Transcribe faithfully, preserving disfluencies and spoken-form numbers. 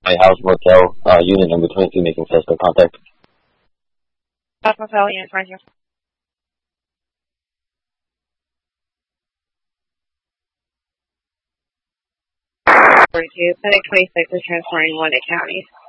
My house motel, uh, unit number twenty-two making suspect contact. House motel, unit twenty-two. forty-two, Clinic twenty-six is transferring one to county.